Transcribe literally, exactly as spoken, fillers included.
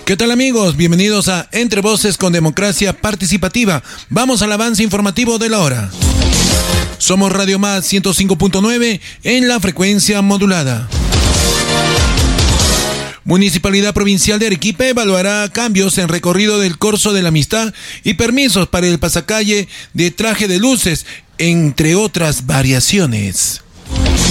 ¿Qué tal, amigos? Bienvenidos a Entre Voces con Democracia Participativa. Vamos al avance informativo de la hora. Somos Radio Más ciento cinco punto nueve en la frecuencia modulada. Municipalidad Provincial de Arequipa evaluará cambios en recorrido del Corso de la Amistad y permisos para el pasacalle de Traje de Luces, entre otras variaciones.